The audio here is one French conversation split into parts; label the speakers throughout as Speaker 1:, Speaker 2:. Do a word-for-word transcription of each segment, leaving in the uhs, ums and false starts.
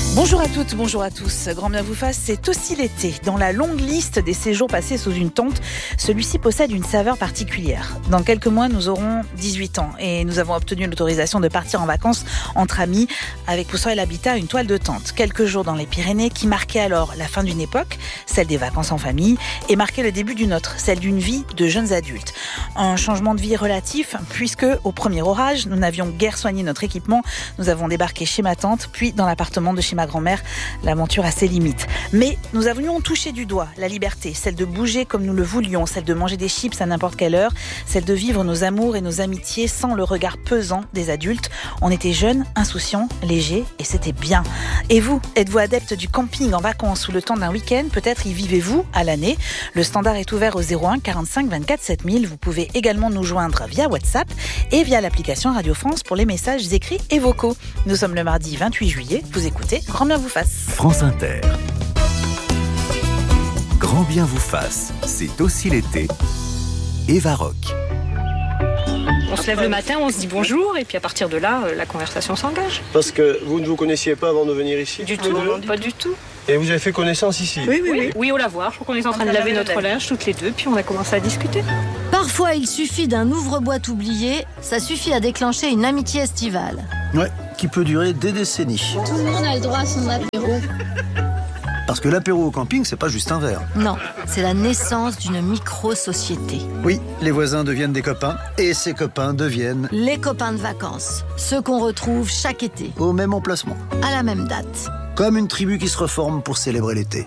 Speaker 1: Bonjour à toutes, bonjour à tous. Grand bien vous fasse, c'est aussi l'été. Dans la longue liste des séjours passés sous une tente, celui-ci possède une saveur particulière. Dans quelques mois, nous aurons dix-huit ans et nous avons obtenu l'autorisation de partir en vacances entre amis avec pour seul habitat une toile de tente. Quelques jours dans les Pyrénées qui marquaient alors la fin d'une époque, celle des vacances en famille, et marquaient le début d'une autre, celle d'une vie de jeunes adultes. Un changement de vie relatif puisque au premier orage, nous n'avions guère soigné notre équipement. Nous avons débarqué chez ma tante, puis dans l'appartement de chez ma grand-mère. L'aventure a ses limites. Mais nous avions touché du doigt la liberté, celle de bouger comme nous le voulions, celle de manger des chips à n'importe quelle heure, celle de vivre nos amours et nos amitiés sans le regard pesant des adultes. On était jeunes, insouciants, légers et c'était bien. Et vous, êtes-vous adepte du camping en vacances ou le temps d'un week-end? Peut-être y vivez-vous à l'année. Le standard est ouvert au zéro un quarante-cinq vingt-quatre sept mille. Vous pouvez également nous joindre via WhatsApp et via l'application Radio France pour les messages écrits et vocaux. Nous sommes le mardi vingt-huit juillet. Vous écoutez Grand bien vous fasse.
Speaker 2: France Inter. Grand bien vous fasse, c'est aussi l'été. Eva Rock.
Speaker 3: On se lève le matin, on se dit bonjour et puis à partir de là, la conversation s'engage.
Speaker 4: Parce que vous ne vous connaissiez pas avant de venir ici?
Speaker 3: Du tout, non, pas du tout.
Speaker 4: Et vous avez fait connaissance ici?
Speaker 3: Oui, oui, oui. Oui, au lavoir. Je crois qu'on est en train de laver notre linge toutes les deux, puis on a commencé à discuter.
Speaker 5: Parfois, il suffit d'un ouvre-boîte oublié, ça suffit à déclencher une amitié estivale.
Speaker 6: Ouais, qui peut durer des décennies.
Speaker 7: Tout le monde a le droit à son apéro.
Speaker 6: Parce que l'apéro au camping, c'est pas juste un verre.
Speaker 5: Non, c'est la naissance d'une micro-société.
Speaker 6: Oui, les voisins deviennent des copains, et ces copains deviennent...
Speaker 5: Les copains de vacances, ceux qu'on retrouve chaque été.
Speaker 6: Au même emplacement.
Speaker 5: À la même date.
Speaker 6: Comme une tribu qui se reforme pour célébrer l'été.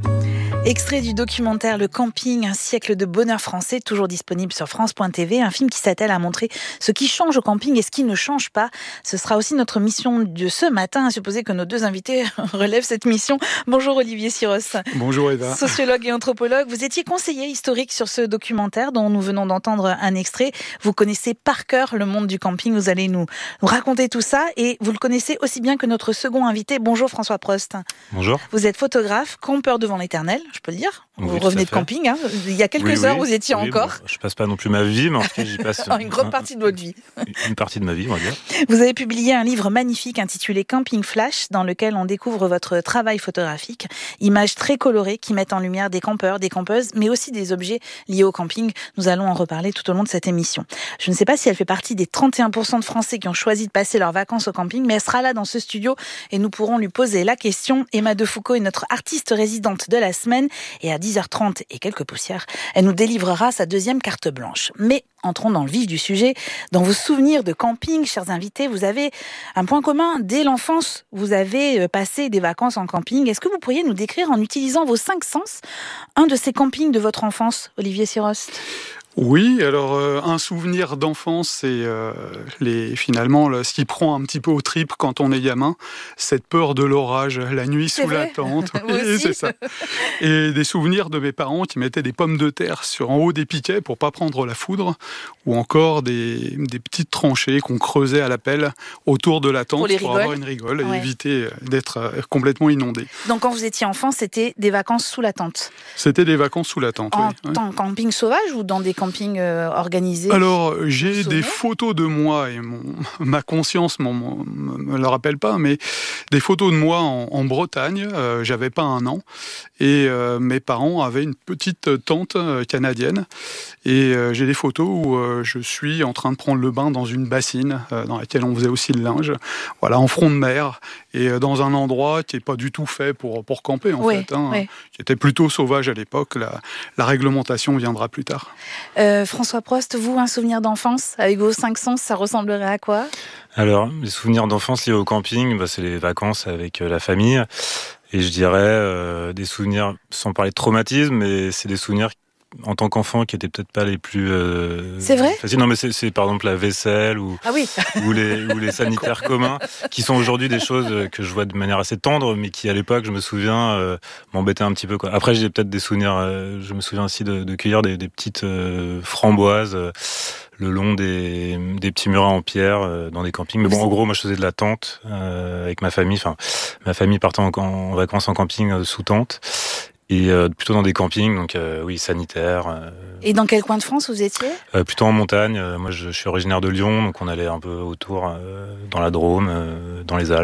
Speaker 1: Extrait du documentaire Le Camping, un siècle de bonheur français, toujours disponible sur France point T V, un film qui s'attelle à montrer ce qui change au camping et ce qui ne change pas. Ce sera aussi notre mission de ce matin, à supposer que nos deux invités relèvent cette mission. Bonjour Olivier Siros.
Speaker 8: Bonjour Eva.
Speaker 1: Sociologue et anthropologue, vous étiez conseiller historique sur ce documentaire dont nous venons d'entendre un extrait. Vous connaissez par cœur le monde du camping, vous allez nous, nous raconter tout ça et vous le connaissez aussi bien que notre second invité. Bonjour François Prost.
Speaker 8: Bonjour.
Speaker 1: Vous êtes photographe, campeur devant l'éternel, je peux le dire. Vous
Speaker 8: oui,
Speaker 1: revenez de camping, hein. Il y a quelques
Speaker 8: oui,
Speaker 1: heures,
Speaker 8: oui.
Speaker 1: vous étiez
Speaker 8: oui,
Speaker 1: encore.
Speaker 8: Bon, je passe pas non plus ma vie, mais en tout cas, j'y passe
Speaker 1: une grande partie de votre vie.
Speaker 8: Une partie de ma vie, on va dire.
Speaker 1: Vous avez publié un livre magnifique intitulé Camping Flash, dans lequel on découvre votre travail photographique. Images très colorées qui mettent en lumière des campeurs, des campeuses, mais aussi des objets liés au camping. Nous allons en reparler tout au long de cette émission. Je ne sais pas si elle fait partie des trente et un pour cent de Français qui ont choisi de passer leurs vacances au camping, mais elle sera là dans ce studio et nous pourrons lui poser la question. Emma Defoucault est notre artiste résidente de la semaine et à dix heures trente et quelques poussières, elle nous délivrera sa deuxième carte blanche. Mais entrons dans le vif du sujet. Dans vos souvenirs de camping, chers invités, vous avez un point commun. Dès l'enfance, vous avez passé des vacances en camping. Est-ce que vous pourriez nous décrire, en utilisant vos cinq sens, un de ces campings de votre enfance, Olivier Sirost ?
Speaker 8: Oui, alors euh, un souvenir d'enfance, c'est euh, les, finalement là, ce qui prend un petit peu aux tripes quand on est gamin, cette peur de l'orage, la nuit
Speaker 1: c'est
Speaker 8: sous
Speaker 1: vrai.
Speaker 8: la tente.
Speaker 1: Oui,
Speaker 8: c'est ça. Et des souvenirs de mes parents qui mettaient des pommes de terre sur en haut des piquets pour pas prendre la foudre, ou encore des, des petites tranchées qu'on creusait à la pelle autour de la tente
Speaker 1: pour,
Speaker 8: pour avoir une rigole
Speaker 1: ouais.
Speaker 8: et éviter d'être complètement inondé.
Speaker 1: Donc quand vous étiez enfant, c'était des vacances sous la tente.
Speaker 8: C'était des vacances sous la tente.
Speaker 1: En
Speaker 8: oui,
Speaker 1: tant que camping sauvage ou dans des camping euh, organisé?
Speaker 8: Alors, j'ai des photos de moi, et mon, ma conscience ne me le rappelle pas, mais des photos de moi en, en Bretagne, euh, j'avais pas un an, et euh, mes parents avaient une petite tente euh, canadienne, et euh, j'ai des photos où euh, je suis en train de prendre le bain dans une bassine, euh, dans laquelle on faisait aussi le linge, voilà, en front de mer, et euh, dans un endroit qui n'est pas du tout fait pour, pour camper, en
Speaker 1: oui,
Speaker 8: fait, hein,
Speaker 1: oui.
Speaker 8: qui était plutôt sauvage à l'époque. La, la réglementation viendra plus tard.
Speaker 1: Euh, François Prost, vous, un souvenir d'enfance avec vos cinq sens, ça ressemblerait à quoi?
Speaker 9: Alors, les souvenirs d'enfance liés au camping, bah, c'est les vacances avec euh, la famille. Et je dirais euh, des souvenirs, sans parler de traumatisme, mais c'est des souvenirs en tant qu'enfant qui étaient peut-être pas les plus euh,
Speaker 1: c'est vrai
Speaker 9: faciles. Non, mais c'est, c'est par exemple la vaisselle ou,
Speaker 1: ah oui.
Speaker 9: ou, les, ou les sanitaires communs, qui sont aujourd'hui des choses que je vois de manière assez tendre, mais qui à l'époque, je me souviens, euh, m'embêtaient un petit peu, quoi. Après, j'ai peut-être des souvenirs, euh, je me souviens aussi de, de cueillir des, des petites euh, framboises euh, le long des, des petits murets en pierre euh, dans des campings. Mais bon, en gros, moi, je faisais de la tente euh, avec ma famille. Enfin, ma famille partait en, en vacances en camping euh, sous tente. Et euh, plutôt dans des campings, donc euh, oui, sanitaires. Euh,
Speaker 1: Et dans quel coin de France vous étiez ?
Speaker 9: euh, Plutôt en montagne. Euh, moi, je, je suis originaire de Lyon, donc on allait un peu autour, euh, dans la Drôme, euh, dans les Alpes.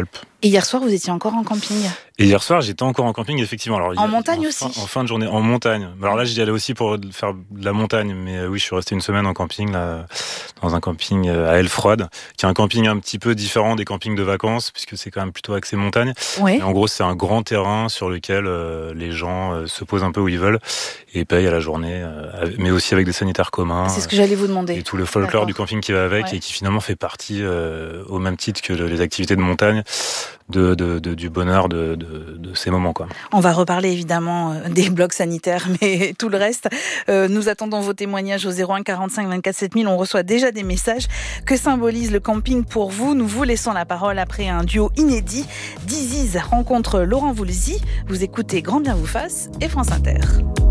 Speaker 1: Et hier soir, vous étiez encore en camping ?
Speaker 9: Et hier soir, j'étais encore en camping, effectivement. Alors,
Speaker 1: en
Speaker 9: a,
Speaker 1: montagne
Speaker 9: en
Speaker 1: aussi
Speaker 9: fin, En fin de journée, en montagne. Alors là, j'y allais aussi pour faire de la montagne. Mais euh, oui, je suis resté une semaine en camping, là, dans un camping à Aile-Froide, qui est un camping un petit peu différent des campings de vacances, puisque c'est quand même plutôt axé montagne.
Speaker 1: Oui.
Speaker 9: Et en gros, c'est un grand terrain sur lequel euh, les gens euh, se posent un peu où ils veulent et payent à la journée, euh, mais aussi avec des sanitaires communs.
Speaker 1: C'est ce que j'allais vous demander.
Speaker 9: Et tout le folklore D'accord. du camping qui va avec, ouais. et qui finalement fait partie, euh, au même titre que les activités de montagne, de, de, de, du bonheur de, de, de ces moments, quoi.
Speaker 1: On va reparler évidemment des blocs sanitaires, mais tout le reste, euh, nous attendons vos témoignages au zéro un quarante-cinq vingt-quatre sept mille. On reçoit déjà des messages. Que symbolise le camping pour vous ? Nous vous laissons la parole après un duo inédit. Diziz rencontre Laurent Voulzy. Vous écoutez Grand Bien vous fasse et France Inter.